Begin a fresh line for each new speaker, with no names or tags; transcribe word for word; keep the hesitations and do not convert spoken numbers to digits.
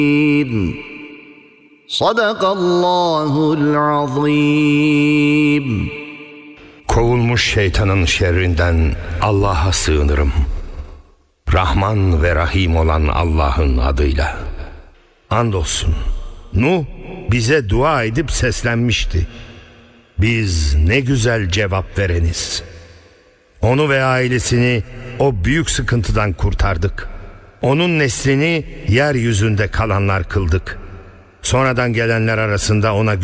Sadakallahul azim.
Kovulmuş şeytanın şerrinden Allah'a sığınırım. Rahman ve Rahim olan Allah'ın adıyla. Andolsun Nuh bize dua edip seslenmişti. Biz ne güzel cevap vereniz. Onu ve ailesini o büyük sıkıntıdan kurtardık. Onun neslini yeryüzünde kalanlar kıldık. Sonradan gelenler arasında ona